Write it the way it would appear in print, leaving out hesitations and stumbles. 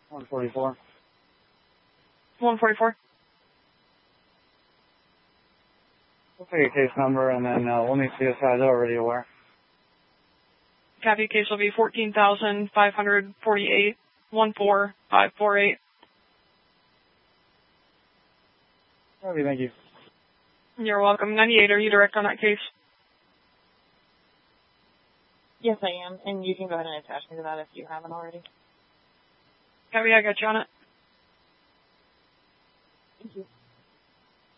144. 144. We'll take a case number, and then we'll need CSI's already aware. Copy. Case will be 14,548, 14548. Copy, thank you. You're welcome. 98, are you direct on that case? Yes, I am, and you can go ahead and attach me to that if you haven't already. Copy, I got you on it.